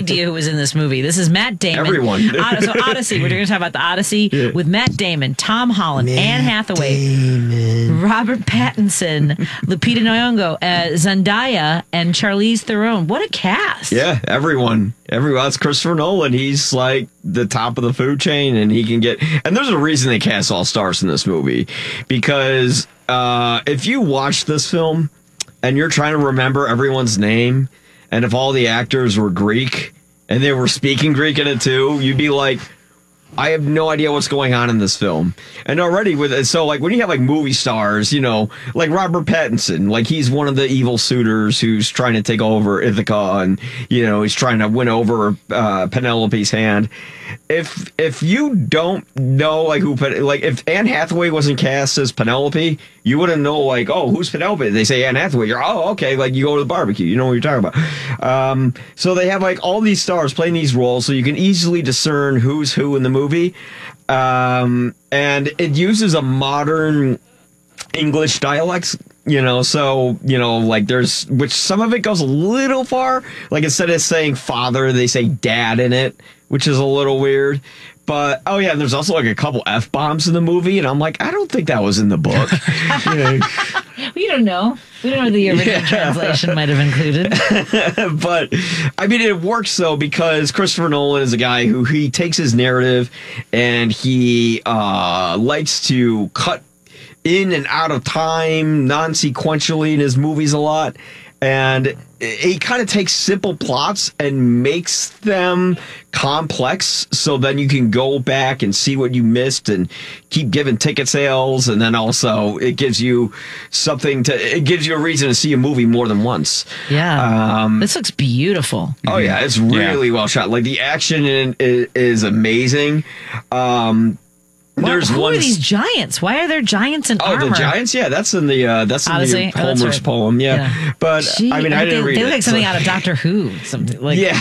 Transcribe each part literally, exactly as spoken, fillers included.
idea who was in this movie. This is Matt Damon. Everyone. Od- so Odyssey. We're going to talk about the Odyssey yeah. with Matt Damon, Tom Holland, Matt Anne Hathaway, Damon. Robert Pattinson, Lupita Nyong'o, uh, Zendaya, and Charlize Theron. What a cast! Yeah, everyone. Everyone. That's Christopher Nolan. He's like the top of the food chain, and he can get. And there's a reason they cast all stars in this movie, because uh, if you watch this film and you're trying to remember everyone's name, and if all the actors were Greek and they were speaking Greek in it too, you'd be like, I have no idea what's going on in this film. And already with it, so like when you have like movie stars, you know, like Robert Pattinson, like he's one of the evil suitors who's trying to take over Ithaca, and you know he's trying to win over uh, Penelope's hand. If if you don't know like who, like if Anne Hathaway wasn't cast as Penelope, you wouldn't know like, oh, who's Penelope? They say Anne Hathaway. You're oh okay, like you go to the barbecue, you know what you're talking about. Um, so they have like all these stars playing these roles, so you can easily discern who's who in the movie. Um, and it uses a modern English dialect, you know, so, you know, like there's, which some of it goes a little far. Like instead of saying father, they say dad in it, which is a little weird. But, oh yeah, there's also like a couple F-bombs in the movie, and I'm like, I don't think that was in the book. You know? We don't know. We don't know the original yeah. translation might have included. But, I mean, it works, though, because Christopher Nolan is a guy who he takes his narrative and he uh, likes to cut in and out of time non-sequentially in his movies a lot. And he kind of takes simple plots and makes them complex, so then you can go back and see what you missed and keep giving ticket sales. And then also it gives you something to, it gives you a reason to see a movie more than once. Yeah. Um, this looks beautiful. Oh yeah. It's really yeah. well shot. Like the action in it is amazing. Um, Well, There's who one. are these giants? Why are there giants in oh, armor? Oh, the giants? Yeah, that's in the uh, that's in Odyssey? the Homer's oh, right. poem. Yeah, yeah. But Gee, I mean, I, I didn't they, read they it. look like something so. out of Doctor Who. Something like yeah.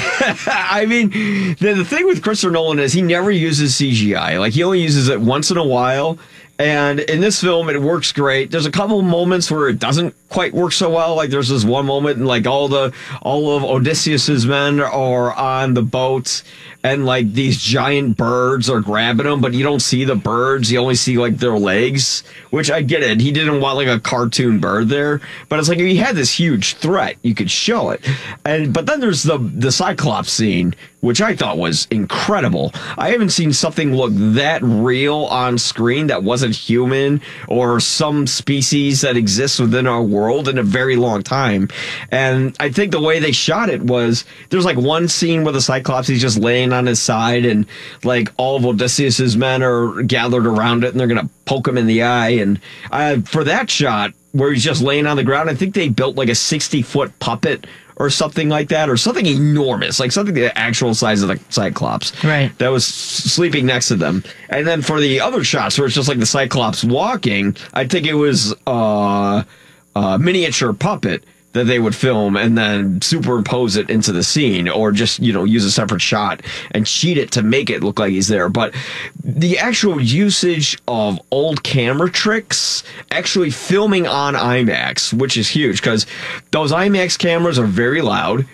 I mean, the, the thing with Christopher Nolan is he never uses C G I. Like he only uses it once in a while. And in this film, it works great. There's a couple moments where it doesn't quite work so well. Like there's this one moment, and like all the all of Odysseus's men are on the boat, and like these giant birds are grabbing them, but you don't see the birds. You only see like their legs. Which I get it. He didn't want like a cartoon bird there, but it's like if he had this huge threat, you could show it. And but then there's the the Cyclops scene, which I thought was incredible. I haven't seen something look that real on screen that wasn't human or some species that exists within our world in a very long time. And I think the way they shot it was there's like one scene where the Cyclops, he's just laying on his side, and like all of Odysseus's men are gathered around it, and they're going to poke him in the eye. And uh, for that shot where he's just laying on the ground, I think they built like a sixty foot puppet or something like that, or something enormous, like something the actual size of the Cyclops. Right. That was sleeping next to them. And then for the other shots where it's just like the Cyclops walking, I think it was uh, a miniature puppet that they would film and then superimpose it into the scene, or just, you know, use a separate shot and cheat it to make it look like he's there. But the actual usage of old camera tricks, actually filming on IMAX, which is huge because those IMAX cameras are very loud.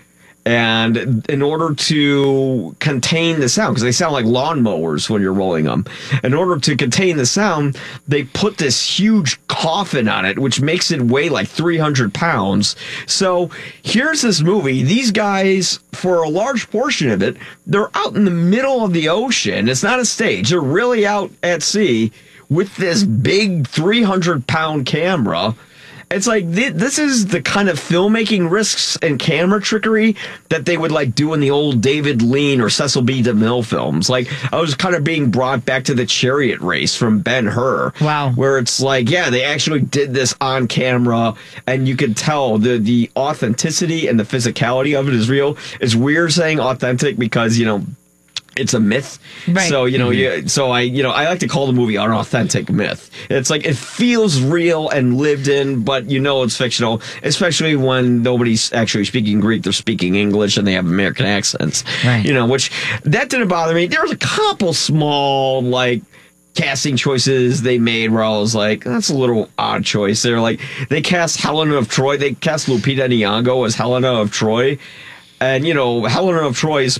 And in order to contain the sound, because they sound like lawnmowers when you're rolling them, in order to contain the sound, they put this huge coffin on it, which makes it weigh like three hundred pounds. So here's this movie. These guys, for a large portion of it, they're out in the middle of the ocean. It's not a stage. They're really out at sea with this big three hundred pound camera. It's like, th- this is the kind of filmmaking risks and camera trickery that they would like do in the old David Lean or Cecil B. DeMille films. Like, I was kind of being brought back to the Chariot Race from Ben-Hur. Wow. Where it's like, yeah, they actually did this on camera, and you could tell the, the authenticity and the physicality of it is real. It's weird saying authentic because, you know, it's a myth. Right. So, you know, mm-hmm. you, so I, you know, I like to call the movie an authentic myth. It's like, it feels real and lived in, but you know it's fictional, especially when nobody's actually speaking Greek. They're speaking English and they have American accents. Right. You know, which, that didn't bother me. There was a couple small, like, casting choices they made where I was like, that's a little odd choice. They're like, they cast Helena of Troy. They cast Lupita Nyong'o as Helena of Troy. And, you know, Helena of Troy is